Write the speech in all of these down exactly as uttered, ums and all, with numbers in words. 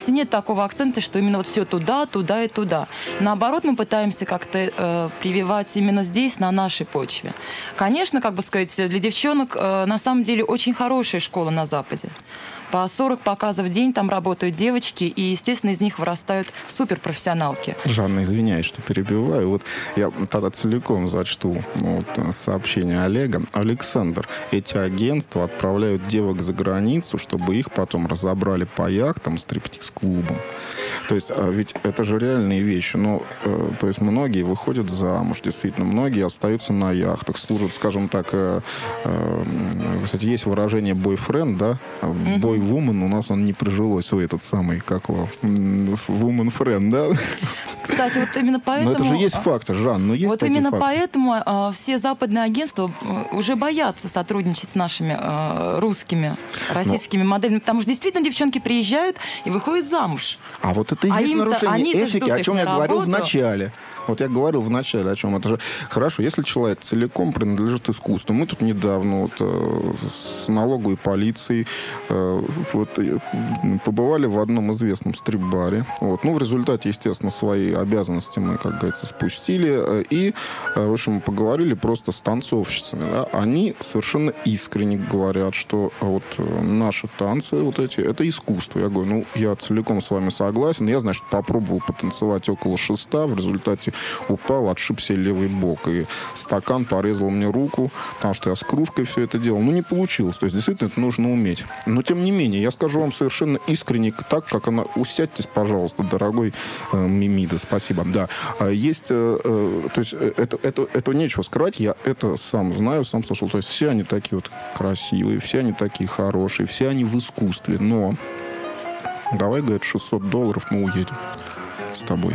бизнесе нет такого акцента, что именно вот все туда, туда и туда. Наоборот, мы пытаемся как-то э, прививать именно здесь, на нашей почве. Конечно, как бы сказать, для девчонок э, на самом деле очень хорошая школа на Западе. По сорок показов в день там работают девочки, и, естественно, из них вырастают суперпрофессионалки. Жанна, извиняюсь, что перебиваю. Вот я тогда целиком зачту вот, сообщение Олега. Александр, эти агентства отправляют девок за границу, чтобы их потом разобрали по яхтам, стриптиз-клубам. То есть, ведь это же реальные вещи. Но, то есть, многие выходят замуж, действительно. Многие остаются на яхтах, служат, скажем так, кстати, есть выражение бойфренд, да? Бой woman у нас он не прижилось, свой этот самый, как его, woman friend, да? Кстати, вот именно поэтому... Но это же есть факты, Жан, но есть Вот такие именно факты. поэтому э, все западные агентства уже боятся сотрудничать с нашими э, русскими, российскими но... моделями, потому что действительно девчонки приезжают и выходят замуж. А вот это и а есть нарушение этики, о чем я говорил работу. в начале. Вот я говорил в начале о чем. Это же хорошо, если человек целиком принадлежит искусству. Мы тут недавно вот, э, с налоговой полицией э, вот, э, побывали в одном известном стрип-баре. Вот. Ну, в результате, естественно, свои обязанности мы, как говорится, спустили. Э, и, э, в общем, поговорили просто с танцовщицами. Да? Они совершенно искренне говорят, что вот э, наши танцы, вот эти, это искусство. Я говорю, ну, я целиком с вами согласен. Я, значит, попробовал потанцевать около шеста. В результате упал, отшиб себе левый бок. И стакан порезал мне руку, потому что я с кружкой все это делал. Ну, не получилось. То есть, действительно, это нужно уметь. Но, тем не менее, я скажу вам совершенно искренне, так, как она... Усядьтесь, пожалуйста, дорогой э, Мимида. Спасибо. Да. Есть... Э, э, то есть, это, это, это нечего скрывать. Я это сам знаю, сам слышал. То есть, все они такие вот красивые, все они такие хорошие, все они в искусстве. Но давай, говорит, шестьсот долларов мы уедем с тобой.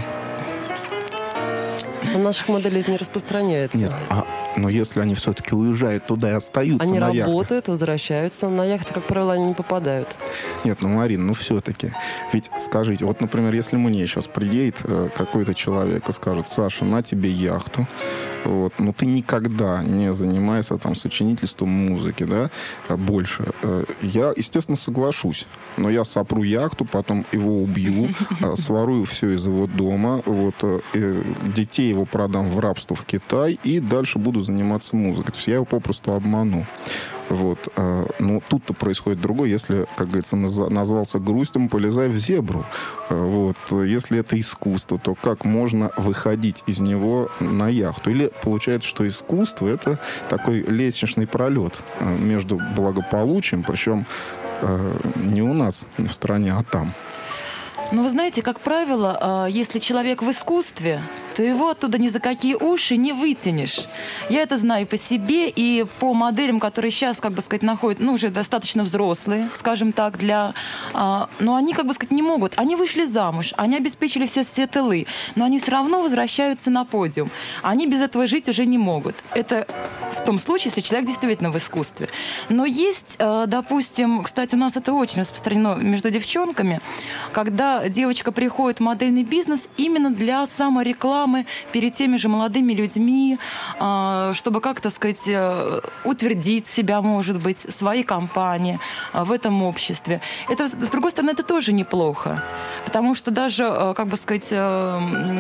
У наших моделей это не распространяется. Нет, а, но если они все-таки уезжают туда и остаются они на яхтах... Они работают, возвращаются. На яхты, как правило, они не попадают. Нет, ну, Марин, ну все-таки. Ведь скажите, вот, например, если мне сейчас приедет э, какой-то человек и скажет: Саша, на тебе яхту, вот, но ты никогда не занимаешься там сочинительством музыки, да, больше. Э, я, естественно, соглашусь. Но я сопру яхту, потом его убью, э, сворую все из его дома, вот, э, детей его продам в рабство в Китай и дальше буду заниматься музыкой. То есть я его попросту обману. Вот. Но тут-то происходит другое. Если, как говорится, назвался грустем, полезай в зебру. Вот. Если это искусство, то как можно выходить из него на яхту? Или получается, что искусство — это такой лестничный пролет между благополучием, причем не у нас в стране, а там. Ну, вы знаете, как правило, если человек в искусстве, то его оттуда ни за какие уши не вытянешь. Я это знаю по себе и по моделям, которые сейчас, как бы сказать, находят, ну, уже достаточно взрослые, скажем так, для... А, но они, как бы сказать, не могут. Они вышли замуж, они обеспечили все, все тылы, но они все равно возвращаются на подиум. Они без этого жить уже не могут. Это в том случае, если человек действительно в искусстве. Но есть, допустим, кстати, у нас это очень распространено между девчонками, когда девочка приходит в модельный бизнес именно для саморекламы перед теми же молодыми людьми, чтобы, как то сказать, утвердить себя, может быть, в своей компании, в этом обществе. Это, с другой стороны, это тоже неплохо, потому что даже, как бы сказать, та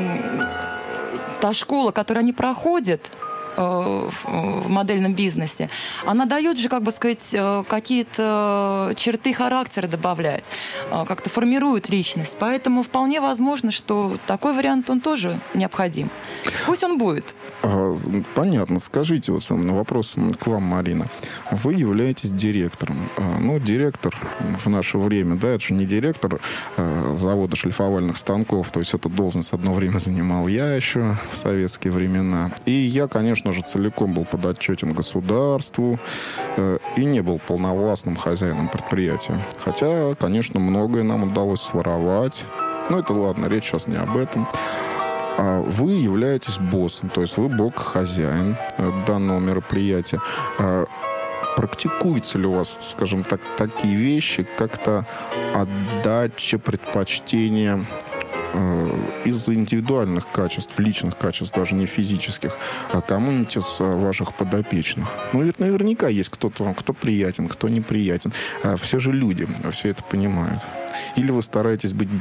школа, которую они проходят в модельном бизнесе, она дает же, как бы сказать, какие-то черты характера добавляет, как-то формирует личность. Поэтому вполне возможно, что такой вариант, он тоже необходим. Пусть он будет. Понятно. Скажите, вот вопрос к вам, Марина. Вы являетесь директором. Ну, директор в наше время, да, это же не директор завода шлифовальных станков, то есть эту должность одно время занимал я еще в советские времена. И я, конечно же, целиком был подотчетен государству э, и не был полновластным хозяином предприятия. Хотя, конечно, многое нам удалось своровать. Но это ладно, речь сейчас не об этом. А вы являетесь боссом, то есть вы бог-хозяин данного мероприятия. А практикуется ли у вас, скажем так, такие вещи, как-то отдача, предпочтение из-за индивидуальных качеств, личных качеств, даже не физических, а кому-нибудь из ваших подопечных? Ну, ведь наверняка есть кто-то вам, кто приятен, кто неприятен. А все же люди все это понимают. Или вы стараетесь быть